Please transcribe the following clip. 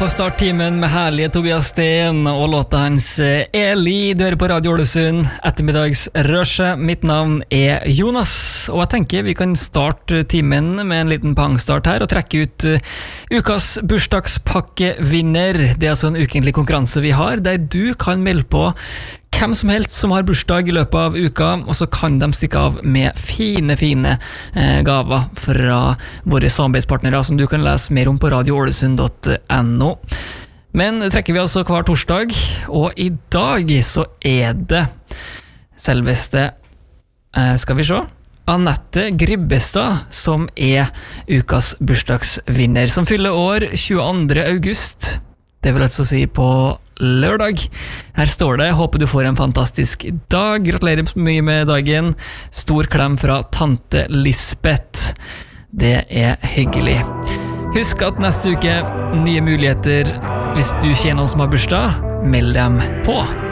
for å starte timen med herlige Tobias Sten og låta hans Eli. Du hører på Radio Ålesund, ettermiddags rørsje. Mitt navn Jonas, og jeg tenker vi kan starte timen med en liten pangstart her og trekke ut ukas bursdagspakkevinner. Det altså en ukentlig konkurranse vi har, der du kan melde på hvem som helst som har bursdag i løpet av uka, og så kan de stikke av med fine gaver fra våre samarbeidspartnere, som du kan lese mer om på radioålesund.no. Men det trekker vi altså hver torsdag, og i dag så det selveste, skal vi se, Anette Gribbestad som ukas bursdagsvinner, som fyller år 22. august. Det vil altså si på lørdag. Her står det: håper du får en fantastisk dag. Gratulerer mye med dagen. Stor klem fra tante Lisbeth. Det hyggelig. Husk at neste uke, nye muligheter. Hvis du kjenner noen som har bursdag, meld dem på.